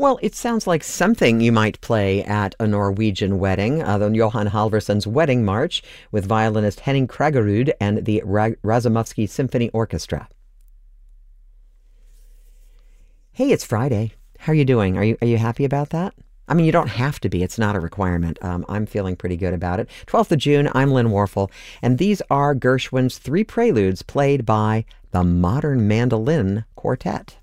Well, it sounds like something you might play at a Norwegian wedding, the Johan Halvorsson's Wedding March with violinist Henning Kragerud and the Razumovsky Symphony Orchestra. Hey, it's Friday. How are you doing? Are you happy about that? I mean, you don't have to be. It's not a requirement. I'm feeling pretty good about it. 12th of June, I'm Lynn Warfel, and these are Gershwin's three preludes played by the Modern Mandolin Quartet.